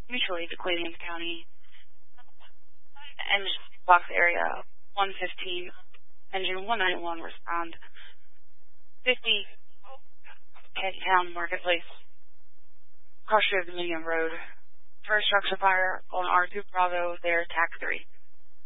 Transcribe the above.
mutually to Cleveland County and Box area 115, engine 191 respond. 50 Kent Town Marketplace, cross Dominion Road. First structure fire on R2 Bravo there, TAC 3.